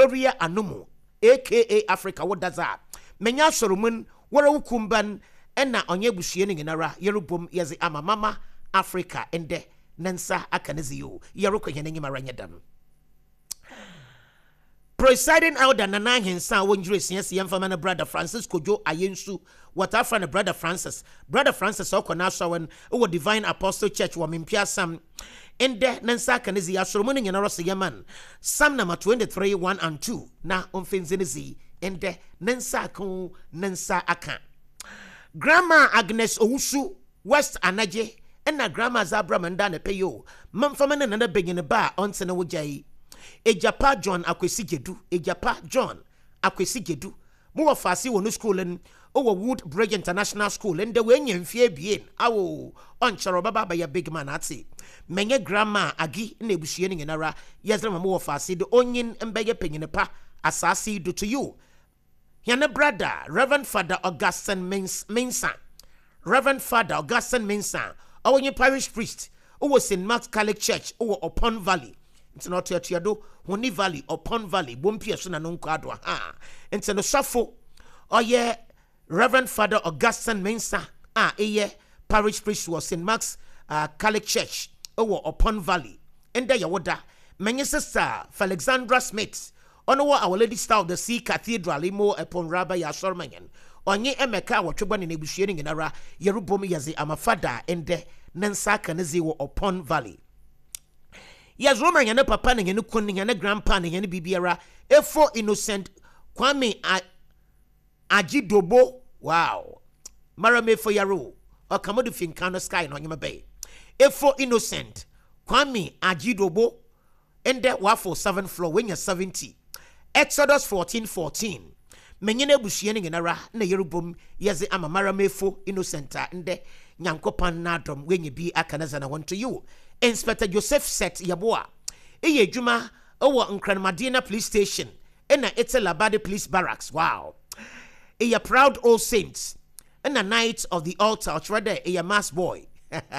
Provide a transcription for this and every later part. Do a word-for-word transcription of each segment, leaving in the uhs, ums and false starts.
Gloria Anumu aka Africa Wodaza menya soromun wara wukumban ena onye bushie ni nara yerubom yezi ama mama Africa ende nansa akaniziyo yerukọ hene nyimara nyadam presiding elder Nana Hensa wonjure siasi yemfama na brother Francis Kojo Ayensu watafa na brother Francis brother Francis okona sawen wo Divine Apostle Church wa Mimpia Sam ende nansa kanizi asoromun nyinara se yaman Psalm number twenty-three one and two na onfenzenizi ende nansa kon nansa aka Grandma Agnes Owusu West Anaje ena Grandma Zabra Manda ne peyo mamfama na na begin ba onse na wojai Ejapa John Akwesigedu Ejapa John Akwesigedu mo wa fase wo no school en o Wood Bridge International School ende we nyamfie bien awo onchero baba ba ya big man ati menye Grandma Agi na ebushie ni nara yezre mo wa fase de onyin mbeye penyine pa asasi do to you Yana brother, Reverend Father Augustine Mensah, Reverend Father Augustine Mensah, our new parish priest, who was in Mount Catholic Church, or Upon Valley. It's not your Tiado, Honi Valley, Upon Valley, Bumpia Suna Nunkadwa. Ah, it's in the shuffle. Oh, yeah, Reverend Father Augustine Mensah, ah, a yeah, parish priest was in Max uh, Catholic Church, or Upon Valley. And there you would, my sister, Alexandra Smith. Ono wa Our Lady Star of the Sea Cathedral imo upon Rabbi Yasormanyan. Onye emeka wa chobwa ni nebushie ni nara yerubom yazi amafada ende nansa kanezi wo Upon Valley. Yazroma yana papa ni yana kuni yana grandpa ni yana bibiara Efo Innocent Kwame Ajidobo. Wow. Marame fo yaro. O kamodu finkano sky no nyama bay. Efo Innocent Kwame Ajidobo ende wafo seventh floor when you're seventy. Exodus fourteen fourteen. Menyene bushie ni nara na yerubom yeze amamara mefo Innocenta ende nyankopan nadom wenye bi akanaza na want to you. Inspector Joseph Set Yaboa. Eye juma owo Nkranmadina police station ena ete Labade police barracks. Wow. Eye proud old saints. Ena knight of the altar trade eye mass boy.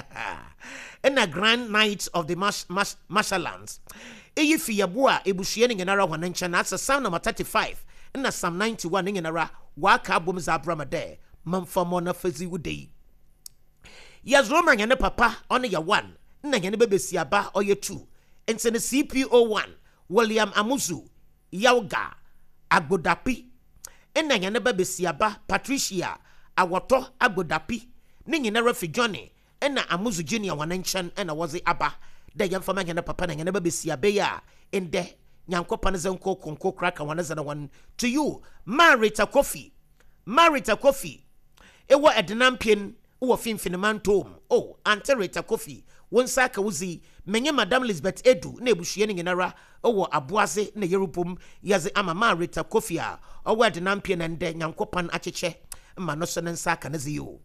Ena grand knight of the marsh, marsh, marshlands. Eye fi Yaboa ebushie ni nara wanancha na asa Psalm number thirty-five. Ena Psalm ninety-one ni nara waka bom za bramade mamfamo na fazi wudei. Yazroma nyane papa one ya one. Na nyane bebe siaba oye two. Ense ne C P O one William Amuzu Yauga Agbodapi. Ena nyane bebe siaba Patricia Awoto Agbodapi. Ni nyane refi Johnny. Ena Amuzu Junior wananchan ena wazi aba. Da yamfama nyane papa na nyane bebe siabe ya. Ende nyankopa neze nko konko kraka wanaza na wan. To you Marita Kofi Marita Kofi Ewa edinampien uwa finfiniman tom. Oh, Ante Rita Kofi wonsa ka wuzi menye Madam Elizabeth Edu na ebushie ni nara owo aboase na yerubum yaze ama Marita Kofi a owo edinampien ende nyankopan acheche ma no so nsa ka na ziyo.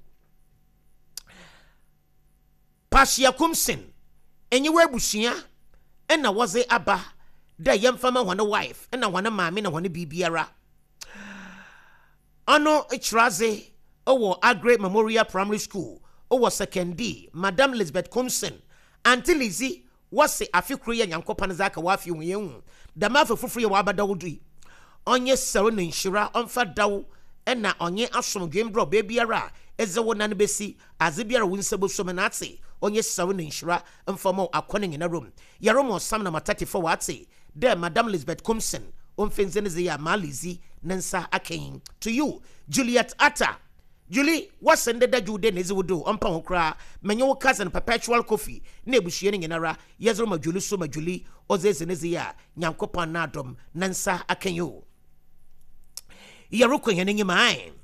Pasia Kumsin enye we bushia ena waze aba da yemfama wana wife ena wana maame na wana bibiara ano ichraze owo Agre Memorial Primary School owo second D Madam Elizabeth Kumsin Auntie Lizzie wase afikru ya nyankopan zaka wafi unyehu dama fufuru ya wabada wudui onye seru na nshira onfa dawo ena onye asomdwe mbro bebiara eze wona ne besi azebiara wunsebo somenate onye seru na nshira mfamo akone ngina rom yaromo Psalm number thirty-four wate de Madam Elizabeth Kumsin onfenzenize ya malizi nensa aken. To you Juliet Atta Julie wasende da jude nezi wudo ompa hokra menye wo cousin Perpetual Coffee na ebushie ni nara yezro ma Julie so ma Julie ozeze nezi ya nyankopan na adom nansa akenyo yarukọ hene nyima ai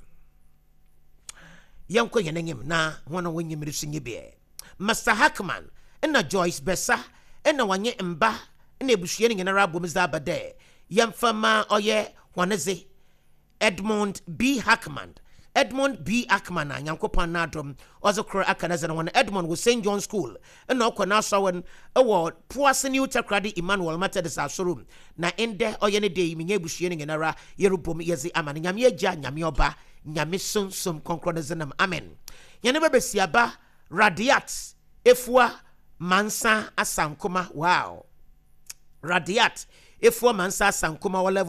yankọ hene nyim na hono wonyim risunye be Master Hackman na Joyce Bessa na wanye mba na ebushie ni nara bomza abade yamfama oye waneze Edmund B Hackman Edmund B Ackman na nyankopan na adom ozo kro akanaza na wana Edmund was Saint John School na okona sawen ewo Poase New Takradi Emmanuel Methodist Asorum na ende oye ne dey minye bushie ni nara yerubom yezi amane nyame agya nyame oba nyame sonsom konkronezanam amen. Yane bebe siaba Radiat Efua Mansa Asankoma. Wow. Radiat Efua Mansa Asankoma wala